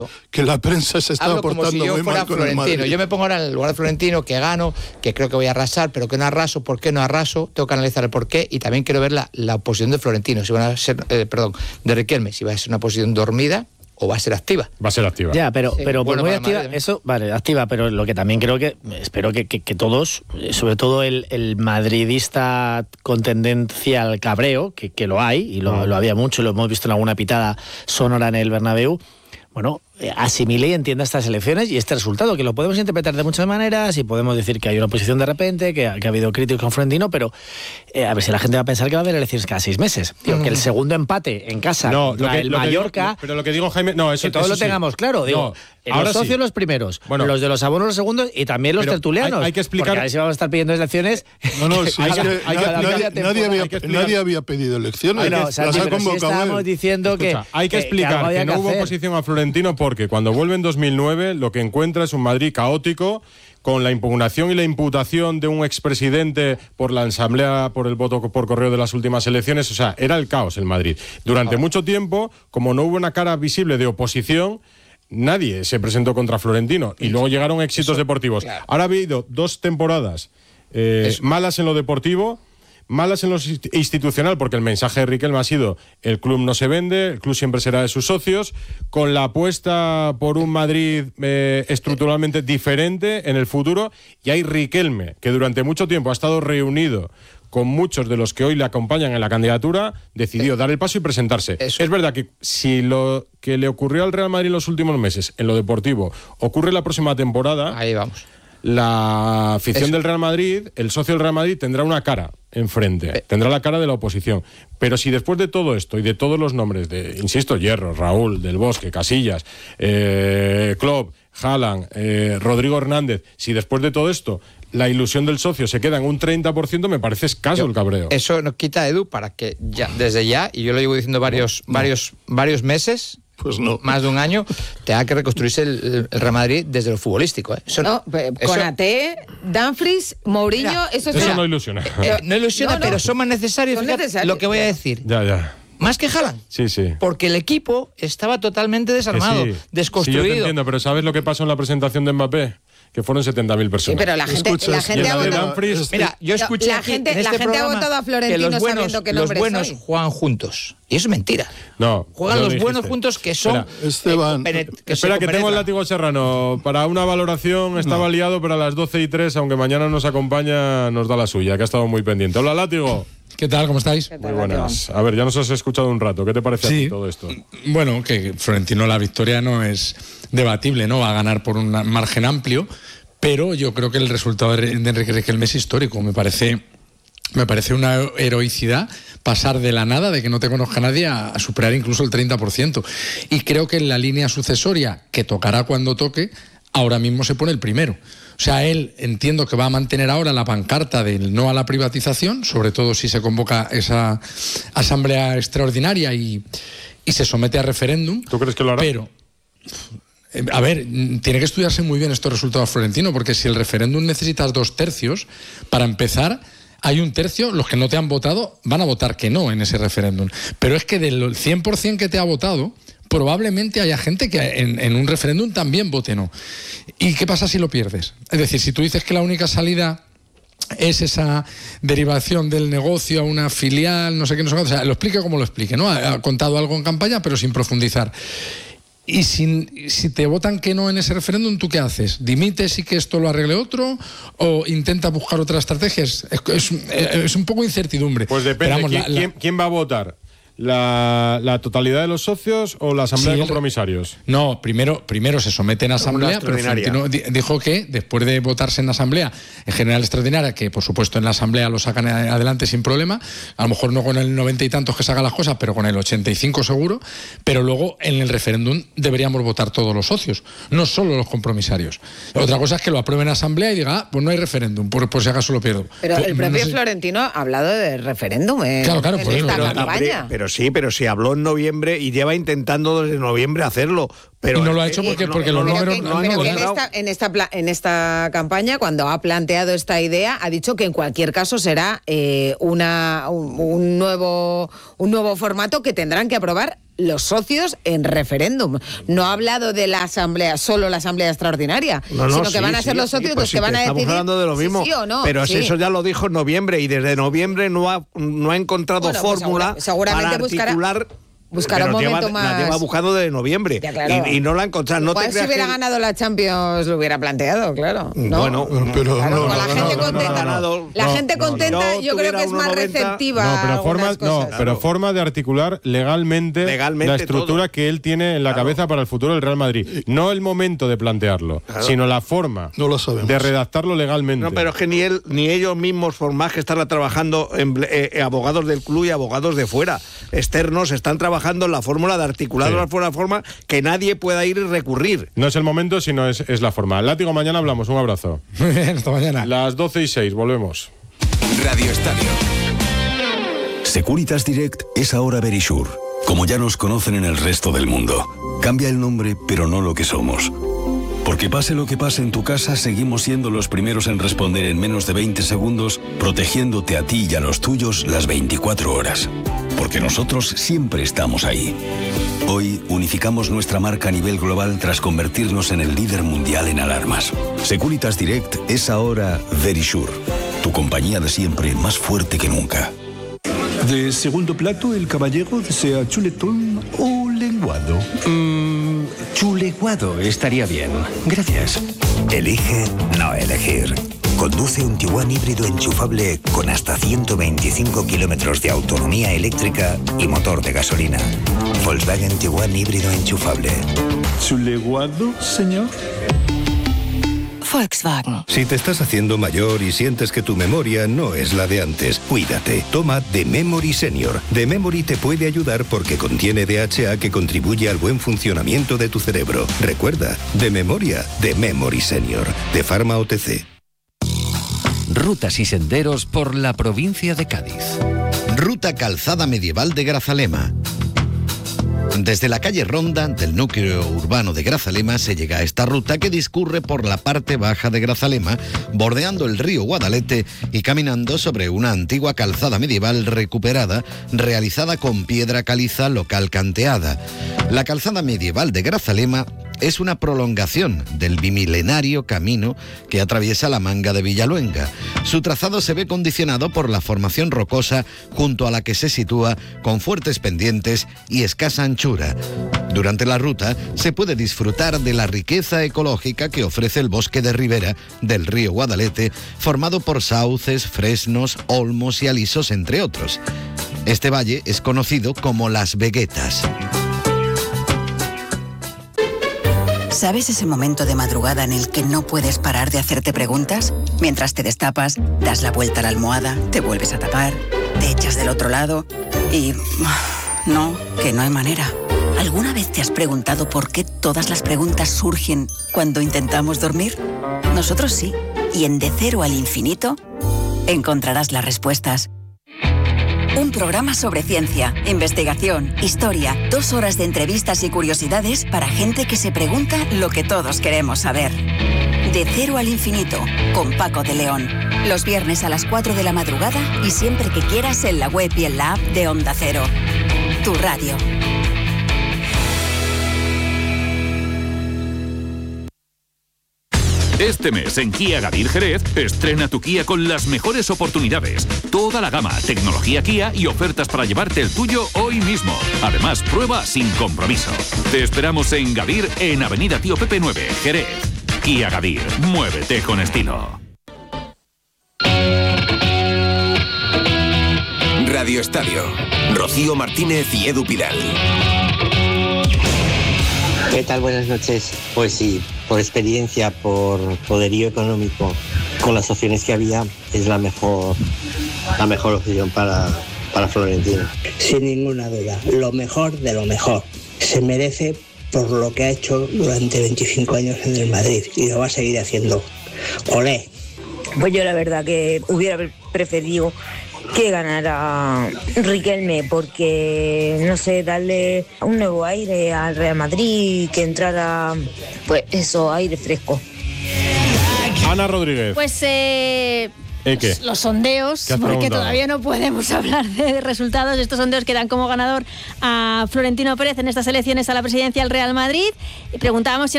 que la prensa se estaba portando muy mal con el Madrid. Yo me pongo ahora en el lugar de Florentino, que gano, que creo que voy a arrasar, pero que no arraso. ¿Por qué no arraso? Tengo que analizar el porqué y también quiero ver la oposición de Florentino, si van a ser, de Riquelme, si va a ser una oposición dormida o va a ser activa. Va a ser activa. Ya, pero bueno, muy activa, eso, vale, activa, pero lo que también espero que todos, sobre todo el madridista con tendencia al cabreo, que lo hay, y lo había mucho, lo hemos visto en alguna pitada sonora en el Bernabéu, bueno, asimile y entienda estas elecciones y este resultado, que lo podemos interpretar de muchas maneras y podemos decir que hay una oposición de repente, que ha habido críticos con Florentino, pero a ver si la gente va a pensar que va a haber elecciones cada 6 meses. Digo, que el segundo empate en casa contra el Mallorca... Pero lo que digo, Jaime... No, eso, que todos eso lo tengamos claro. Digo, los socios los primeros, los de los abonos los segundos y también los tertulianos. Hay que explicar... Porque a ver si vamos a estar pidiendo elecciones... Nadie había pedido elecciones. Las ha convocado. Estábamos diciendo que... Hay que explicar que no hubo oposición a Florentino porque cuando vuelve en 2009 lo que encuentra es un Madrid caótico, con la impugnación y la imputación de un expresidente por la asamblea, por el voto por correo de las últimas elecciones. O sea, era el caos el Madrid. Durante mucho tiempo, como no hubo una cara visible de oposición, nadie se presentó contra Florentino. Y luego llegaron éxitos deportivos. Claro. Ahora ha habido 2 temporadas malas en lo deportivo, malas en lo institucional, porque el mensaje de Riquelme ha sido: el club no se vende, el club siempre será de sus socios, con la apuesta por un Madrid estructuralmente diferente en el futuro. Y hay Riquelme, que durante mucho tiempo ha estado reunido con muchos de los que hoy le acompañan en la candidatura, decidió dar el paso y presentarse. Es verdad que si lo que le ocurrió al Real Madrid en los últimos meses, en lo deportivo, ocurre la próxima temporada, ahí vamos. La afición del Real Madrid, el socio del Real Madrid, tendrá una cara enfrente, tendrá la cara de la oposición. Pero si después de todo esto y de todos los nombres de, insisto, Hierro, Raúl, Del Bosque, Casillas, Klopp, Haaland, Rodrigo Hernández, si después de todo esto la ilusión del socio se queda en un 30%, me parece escaso el cabreo. Eso nos quita, Edu, para que ya, desde ya, y yo lo llevo diciendo varios meses, pues no, más de un año, tenga que reconstruirse el Real Madrid desde lo futbolístico. Konaté, Dumfries, Mourinho, mira, eso no ilusiona. No ilusiona, pero son más necesarios. Son necesarios. Lo que voy a decir. Ya. Más que Haaland. Sí. Porque el equipo estaba totalmente desarmado, desconstruido. Sí, yo te entiendo, pero ¿sabes lo que pasó en la presentación de Mbappé? Que fueron 70.000 personas. Sí, pero la gente ha votado. Mira, yo escuché la gente ha votado a Florentino sabiendo que los buenos juegan juntos. Y eso es mentira. No. Juegan los buenos juntos que son... Esteban. Espera, que tengo el látigo Serrano. Para una valoración estaba liado, pero a las 12:03, aunque mañana nos acompaña, nos da la suya, que ha estado muy pendiente. Hola, látigo. ¿Qué tal? ¿Cómo estáis? Muy buenas. A ver, ya nos has escuchado un rato. ¿Qué te parece a ti todo esto? Bueno, que Florentino la victoria no es debatible, ¿no? Va a ganar por un margen amplio, pero yo creo que el resultado de Enrique Riquelme es histórico. Me parece una heroicidad pasar de la nada, de que no te conozca nadie, a superar incluso el 30%. Y creo que en la línea sucesoria, que tocará cuando toque, ahora mismo se pone el primero. O sea, él entiendo que va a mantener ahora la pancarta del no a la privatización, sobre todo si se convoca esa asamblea extraordinaria y se somete a referéndum. ¿Tú crees que lo hará? Pero, a ver, tiene que estudiarse muy bien estos resultados, Florentino, porque si el referéndum necesitas 2/3, para empezar, hay 1/3, los que no te han votado van a votar que no en ese referéndum. Pero es que del 100% que te ha votado, probablemente haya gente que en un referéndum también vote no. ¿Y qué pasa si lo pierdes? Es decir, si tú dices que la única salida es esa derivación del negocio a una filial, no sé qué, o sea, lo explique como lo explique, ¿no? Ha contado algo en campaña, pero sin profundizar. Y si te votan que no en ese referéndum, ¿tú qué haces? ¿Dimites y que esto lo arregle otro? ¿O intentas buscar otras estrategias? Es un poco incertidumbre. Pues depende. Pero vamos, ¿Quién va a votar? ¿La totalidad de los socios o la asamblea de compromisarios? No, primero se someten a asamblea, pero Florentino dijo que después de votarse en asamblea en general extraordinaria, que por supuesto en la asamblea lo sacan adelante sin problema, a lo mejor no con el 90 y tantos que sacan las cosas, pero con el 85 seguro, pero luego en el referéndum deberíamos votar todos los socios, no solo los compromisarios. Otra cosa es que lo aprueben en asamblea y diga, pues no hay referéndum, por si acaso lo pierdo. Pero el propio Florentino ha hablado de referéndum en esta campaña. Pero si habló en noviembre y lleva intentando desde noviembre hacerlo. Pero y no lo ha hecho porque los números en esta campaña, cuando ha planteado esta idea, ha dicho que en cualquier caso será un nuevo formato que tendrán que aprobar los socios en referéndum. No ha hablado de la asamblea, solo la asamblea extraordinaria, sino que van a ser los socios los que van a decidir. Estamos hablando de lo mismo, sí o no. pero eso ya lo dijo en noviembre y desde noviembre no ha encontrado fórmula seguramente para articular. Buscará un momento más. La lleva buscando desde noviembre. Ya, claro. y no la ha encontrado. No si hubiera ganado la Champions lo hubiera planteado, claro. ¿no? Bueno, pero claro, la gente contenta. La gente contenta, yo creo que es más receptiva. Pero forma de articular legalmente la estructura que él tiene en la cabeza para el futuro del Real Madrid. No el momento de plantearlo, sino la forma de redactarlo legalmente. No, pero es que ni ellos mismos, por más que están trabajando, abogados del club y abogados de fuera, externos, están trabajando en la fórmula de articular la forma que nadie pueda ir y recurrir. No es el momento, sino es la forma. Látigo, mañana hablamos. Un abrazo. Muy bien, hasta mañana. Las 12:06, volvemos. Radio Estadio. Securitas Direct es ahora Verisure, como ya nos conocen en el resto del mundo. Cambia el nombre, pero no lo que somos. Porque pase lo que pase en tu casa, seguimos siendo los primeros en responder en menos de 20 segundos, protegiéndote a ti y a los tuyos las 24 horas. Porque nosotros siempre estamos ahí. Hoy unificamos nuestra marca a nivel global tras convertirnos en el líder mundial en alarmas. Securitas Direct es ahora Verisure, tu compañía de siempre más fuerte que nunca. De segundo plato, el caballero desea chuletón o lenguado. Chuleguado estaría bien. Gracias. Elige no elegir. Conduce un Tiguan híbrido enchufable con hasta 125 kilómetros de autonomía eléctrica y motor de gasolina. Volkswagen Tiguan híbrido enchufable. ¿Chuleguado, señor? Volkswagen. Si te estás haciendo mayor y sientes que tu memoria no es la de antes, cuídate. Toma The Memory Senior. The Memory te puede ayudar porque contiene DHA que contribuye al buen funcionamiento de tu cerebro. Recuerda, de memoria, The Memory Senior. De Pharma OTC. Rutas y senderos por la provincia de Cádiz. Ruta Calzada Medieval de Grazalema. Desde la calle Ronda del núcleo urbano de Grazalema se llega a esta ruta que discurre por la parte baja de Grazalema, bordeando el río Guadalete y caminando sobre una antigua calzada medieval recuperada, realizada con piedra caliza local canteada. La calzada medieval de Grazalema es una prolongación del bimilenario camino que atraviesa la Manga de Villaluenga. Su trazado se ve condicionado por la formación rocosa junto a la que se sitúa, con fuertes pendientes y escasa anchura. Durante la ruta se puede disfrutar de la riqueza ecológica que ofrece el bosque de ribera del río Guadalete, formado por sauces, fresnos, olmos y alisos, entre otros. Este valle es conocido como Las Veguetas. ¿Sabes ese momento de madrugada en el que no puedes parar de hacerte preguntas? Mientras te destapas, das la vuelta a la almohada, te vuelves a tapar, te echas del otro lado y... no, que no hay manera. ¿Alguna vez te has preguntado por qué todas las preguntas surgen cuando intentamos dormir? Nosotros sí. Y en De Cero al Infinito encontrarás las respuestas. Un programa sobre ciencia, investigación, historia, 2 horas de entrevistas y curiosidades para gente que se pregunta lo que todos queremos saber. De Cero al Infinito, con Paco de León. Los viernes a las 4 de la madrugada y siempre que quieras en la web y en la app de Onda Cero. Tu radio. Este mes en Kia Gadir Jerez, estrena tu Kia con las mejores oportunidades. Toda la gama, tecnología Kia y ofertas para llevarte el tuyo hoy mismo. Además, prueba sin compromiso. Te esperamos en Gadir, en Avenida Tío Pepe 9, Jerez. Kia Gadir, muévete con estilo. Radio Estadio. Rocío Martínez y Edu Pidal. ¿Qué tal? Buenas noches. Pues sí, por experiencia, por poderío económico, con las opciones que había, es la mejor opción para Florentino. Sin ninguna duda, lo mejor de lo mejor. Se merece por lo que ha hecho durante 25 años en el Madrid y lo va a seguir haciendo. ¡Olé! Pues yo la verdad que hubiera preferido que ganara Riquelme, porque, no sé, darle un nuevo aire al Real Madrid, que entrara, pues eso, aire fresco. Ana Rodríguez. Pues ¿Qué? los sondeos, porque todavía no podemos hablar de resultados. Estos sondeos que dan como ganador a Florentino Pérez en estas elecciones a la presidencia del Real Madrid. Y preguntábamos si